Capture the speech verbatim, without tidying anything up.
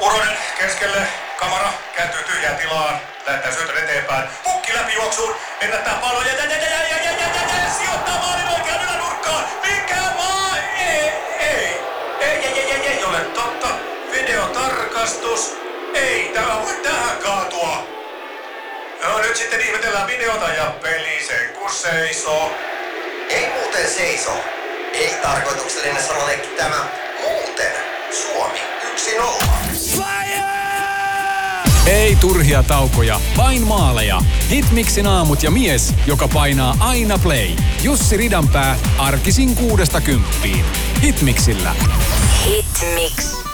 Uronen keskelle, kamera kääntyy tyhjään tilaan, lähettää syötön eteenpäin, pukki läpi juoksuun, ennättää pallon ja, ja, ja, ja, ja, ja, ja, ja, ja, ja sijoittaa maalin oikeaan ylänurkkaan. Mikä maa? Ei, ei, ei, ei, ei, ei, ei ole totta. Videotarkastus. Ei, tämä voi tähän kaatua. No nyt sitten ihmetellään videota ja peli sen kun seisoo. Ei muuten seiso. Ei tarkoituksellinen sanaleikki tämä. Muuten Suomi yksi nolla. Ei turhia taukoja, vain maaleja. Hitmixin aamut ja mies, joka painaa aina play. Jussi Ridanpää, arkisin kuudesta kymppiin. Hitmixillä. Hitmix.